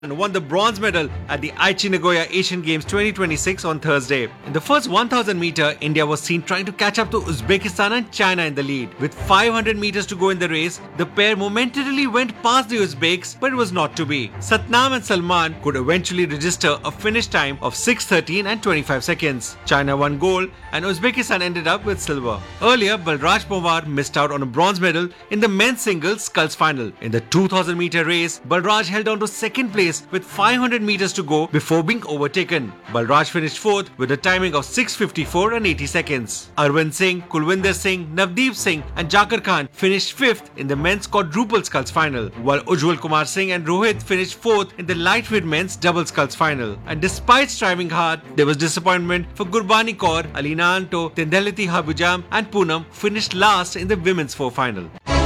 won the bronze medal at the Aichi Nagoya Asian Games 2026 on Thursday. In the first 1000 meter, India was seen trying to catch up to Uzbekistan and China in the lead. With 500 meters to go in the race, the pair momentarily went past the Uzbeks, but it was not to be. Satnam and Salman could eventually register a finish time of 6:13 and 25 seconds. China won gold and Uzbekistan ended up with silver. Earlier, Balraj Pawar missed out on a bronze medal in the men's singles sculls final. In the 2000 meter race, Balraj held on to second place with 500 meters to go before being overtaken. Balraj finished fourth with a timing of 6:54 and 80 seconds. Arvind Singh, Kulwinder Singh, Navdeep Singh and Jakar Khan finished fifth in the men's quadruple sculls final, while Ujjwal Kumar Singh and Rohit finished fourth in the lightweight men's double sculls final. And despite striving hard, there was disappointment for Gurbani Kaur, Alina Anto, Tendaliti Habujam and Poonam finished last in the women's four final.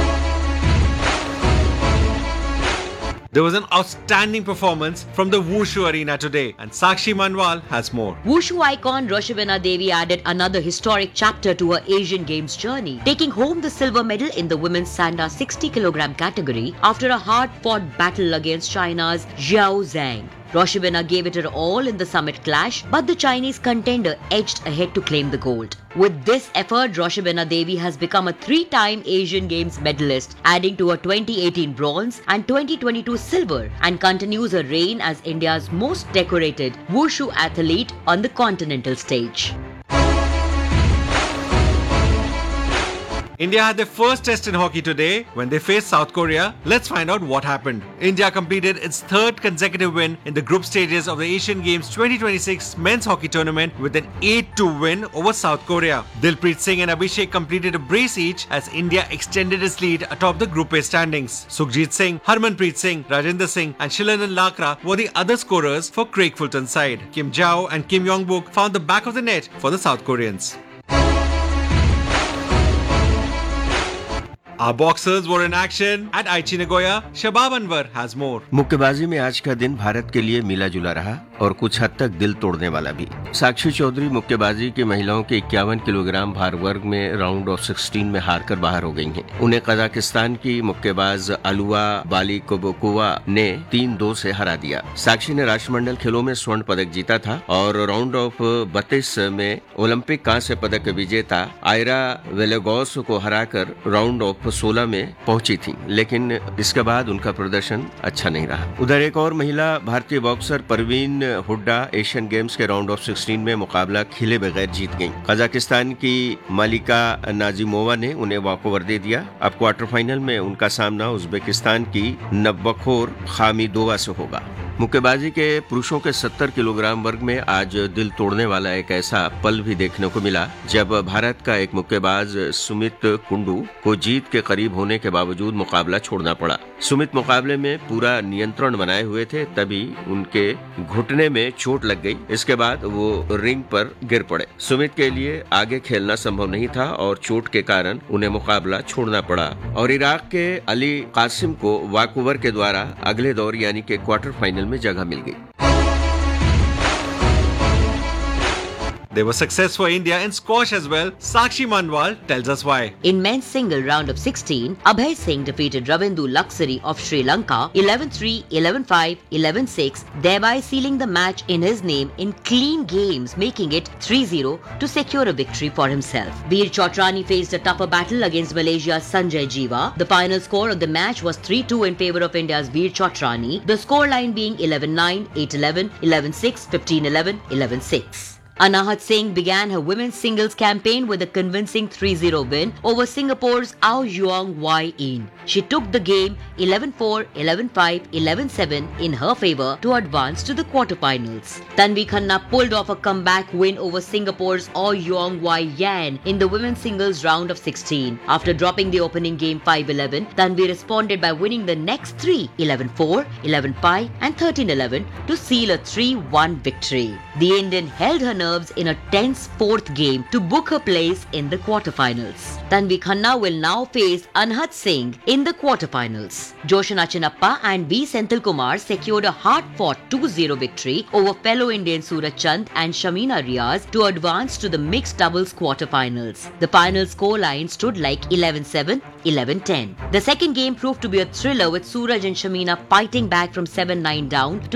There was an outstanding performance from the Wushu arena today, and Sakshi Manwal has more. Wushu icon Roshavena Devi added another historic chapter to her Asian Games journey, taking home the silver medal in the women's Sanda 60 kg category after a hard-fought battle against China's Zhao Zhang. Roshavena gave it her all in the summit clash, but the Chinese contender edged ahead to claim the gold. With this effort, Roshavena Devi has become a three-time Asian Games medalist, adding to her 2018 bronze and 2022 silver, and continues her reign as India's most decorated Wushu athlete on the continental stage. India had their first test in hockey today when they faced South Korea. Let's find out what happened. India completed its third consecutive win in the group stages of the Asian Games 2026 men's hockey tournament with an 8-2 win over South Korea. Dilpreet Singh and Abhishek completed a brace each as India extended its lead atop the Group A standings. Sukhjit Singh, Harmanpreet Singh, Rajinder Singh and Shilanan Lakra were the other scorers for Craig Fulton's side. Kim Jao and Kim Yong-buk found the back of the net for the South Koreans. Our boxers were in action at Aichi Nagoya. Shabab Anwar has more. मुक्केबाजी में आज का दिन भारत के लिए मिला जुला रहा और कुछ हद तक दिल तोड़ने वाला भी। साक्षी चौधरी मुक्केबाजी के महिलाओं के 51 किलोग्राम भार वर्ग में राउंड ऑफ 16 में हारकर बाहर हो गई हैं। उन्हें कजाकिस्तान की मुक्केबाज अलुआ बालिकोबोकोवा ने 3-2 से हरा दिया। साक्षी ने राष्ट्रमंडल खेलों में स्वर्ण पदक जीता था और राउंड ऑफ 32 में ओलंपिक कांस्य पदक विजेता आयरा वेलेगोस को हराकर राउंड ऑफ 16 में पहुंची थी, लेकिन इसके बाद उनका प्रदर्शन अच्छा नहीं रहा। उधर एक और महिला भारतीय boxer Parveen Hooda Asian games के राउंड ऑफ 16 में मुकाबला खेले बगैर जीत गईं। कजाकिस्तान की मालिका नाजिमोवा ने उन्हें वॉकओवर दे दिया। अब क्वार्टर फाइनल में उनका सामना उज्बेकिस्तान की नब्बखोर खामिदोवा से होगा। मुक्केबाजी के पुरुषों के 70 किलोग्राम वर्ग में आज दिल तोड़ने वाला एक ऐसा पल भी देखने को मिला जब भारत का एक मुक्केबाज सुमित कुंडू को जीत के करीब होने के बावजूद मुकाबला छोड़ना पड़ा। सुमित मुकाबले में पूरा नियंत्रण बनाए हुए थे, तभी उनके घुटने में चोट लग गई। इसके बाद वो रिंग पर गिर पड़े। सुमित के लिए आगे खेलना संभव नहीं था और चोट के कारण उन्हें मुकाबला छोड़ना पड़ा और इराक के अली कासिम को वॉकओवर के द्वारा अगले दौर यानी के क्वार्टर फाइनल में जगह मिल गई। There was success for India in squash as well. Sakshi Manwal tells us why. In men's single round of 16, Abhay Singh defeated Ravindu Laksari of Sri Lanka 11-3, 11-5, 11-6, thereby sealing the match in his name in clean games, making it 3-0 to secure a victory for himself. Veer Chotrani faced a tougher battle against Malaysia's Sanjay Jiwa. The final score of the match was 3-2 in favour of India's Veer Chotrani, the scoreline being 11-9, 8-11, 11-6, 15-11, 11-6. Anahat Singh began her women's singles campaign with a convincing 3-0 win over Singapore's Ao Yuang Wai In. She took the game 11-4, 11-5, 11-7 in her favour to advance to the quarterfinals. Tanvi Khanna pulled off a comeback win over Singapore's Ao Yuang Wai Yan in the women's singles round of 16. After dropping the opening game 5-11, Tanvi responded by winning the next three 11-4, 11-5 and 13-11 to seal a 3-1 victory. The Indian held her nerve nerves in a tense fourth game to book her place in the quarterfinals. Tanvi Khanna will now face Anhat Singh in the quarterfinals. Joshna Chinnappa and V. Senthil Kumar secured a hard-fought 2-0 victory over fellow Indian Suraj Chand and Shamina Riaz to advance to the mixed doubles quarterfinals. The final scoreline stood like 11-7, 11-10. The second game proved to be a thriller with Suraj and Shamina fighting back from 7-9 down